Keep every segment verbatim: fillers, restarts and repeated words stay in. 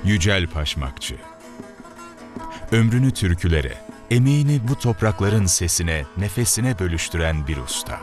Yücel Paşmakçı. Ömrünü türkülere, emeğini bu toprakların sesine, nefesine bölüştüren bir usta.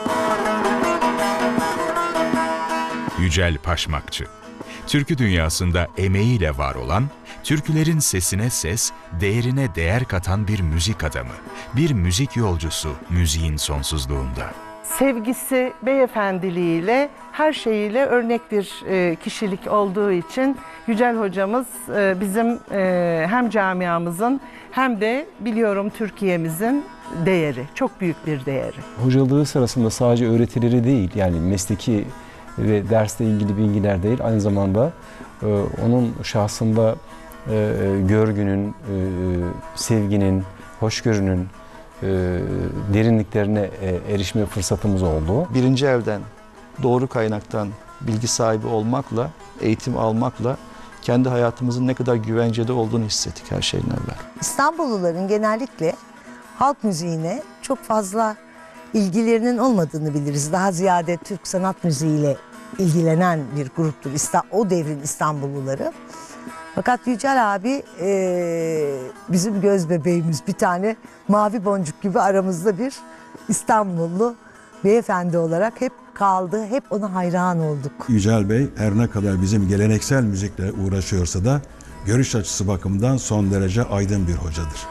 Yücel Paşmakçı, türkü dünyasında emeğiyle var olan, türkülerin sesine ses, değerine değer katan bir müzik adamı, bir müzik yolcusu müziğin sonsuzluğunda. Sevgisi, beyefendiliğiyle, her şeyiyle örnek bir e, kişilik olduğu için Yücel hocamız e, bizim e, hem camiamızın hem de biliyorum Türkiye'mizin değeri, çok büyük bir değeri. Hocalığı sırasında sadece öğretileri değil, yani mesleki ve dersle ilgili bilgiler değil, aynı zamanda e, onun şahsında e, görgünün, e, sevginin, hoşgörünün, e, derinliklerine e, erişme fırsatımız oldu. Birinci elden, doğru kaynaktan bilgi sahibi olmakla, eğitim almakla kendi hayatımızın ne kadar güvencede olduğunu hissettik her şeyden evvel. İstanbulluların genellikle halk müziğine çok fazla ilgilerinin olmadığını biliriz. Daha ziyade Türk sanat müziğiyle ilgilenen bir gruptur o devrin İstanbulluları. Fakat Yücel abi e, bizim göz bebeğimiz, bir tane mavi boncuk gibi aramızda bir İstanbullu beyefendi olarak hep kaldı. Hep ona hayran olduk. Yücel Bey her ne kadar bizim geleneksel müzikle uğraşıyorsa da görüş açısı bakımından son derece aydın bir hocadır.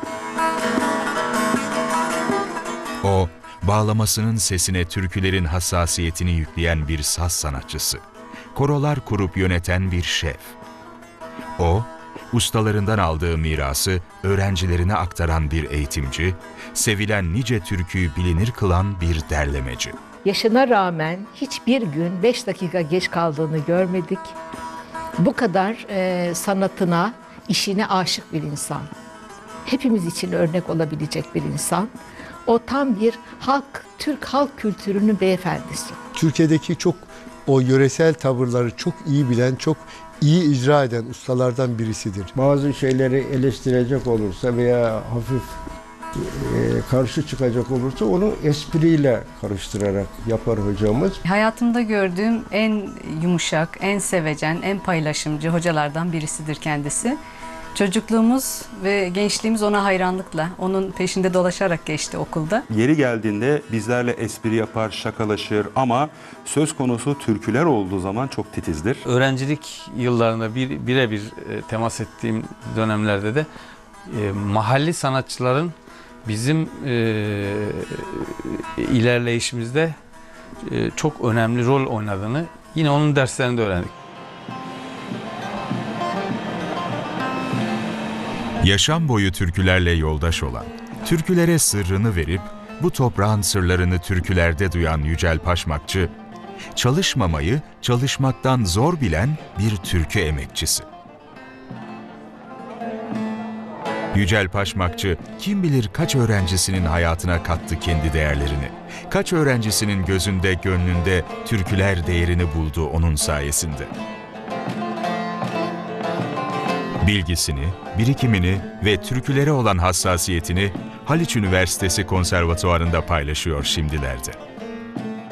O, bağlamasının sesine türkülerin hassasiyetini yükleyen bir saz sanatçısı, korolar kurup yöneten bir şef. O, ustalarından aldığı mirası öğrencilerine aktaran bir eğitimci, sevilen nice türküyü bilinir kılan bir derlemeci. Yaşına rağmen hiçbir gün beş dakika geç kaldığını görmedik. Bu kadar e, sanatına, işine aşık bir insan. Hepimiz için örnek olabilecek bir insan. O tam bir halk, Türk halk kültürünün beyefendisi. Türkiye'deki çok o yöresel tavırları çok iyi bilen, çok iyi icra eden ustalardan birisidir. Bazı şeyleri eleştirecek olursa veya hafif e, karşı çıkacak olursa onu espriyle karıştırarak yapar hocamız. Hayatımda gördüğüm en yumuşak, en sevecen, en paylaşımcı hocalardan birisidir kendisi. Çocukluğumuz ve gençliğimiz ona hayranlıkla, onun peşinde dolaşarak geçti okulda. Yeri geldiğinde bizlerle espri yapar, şakalaşır ama söz konusu türküler olduğu zaman çok titizdir. Öğrencilik yıllarında bir, birebir e, temas ettiğim dönemlerde de e, mahalli sanatçıların bizim e, ilerleyişimizde e, çok önemli rol oynadığını yine onun derslerinde öğrendik. Yaşam boyu türkülerle yoldaş olan, türkülere sırrını verip bu toprağın sırlarını türkülerde duyan Yücel Paşmakçı, çalışmamayı çalışmaktan zor bilen bir türkü emekçisi. Yücel Paşmakçı kim bilir kaç öğrencisinin hayatına kattı kendi değerlerini, kaç öğrencisinin gözünde, gönlünde türküler değerini buldu onun sayesinde. Bilgisini, birikimini ve türkülere olan hassasiyetini Haliç Üniversitesi Konservatuvarı'nda paylaşıyor şimdilerde.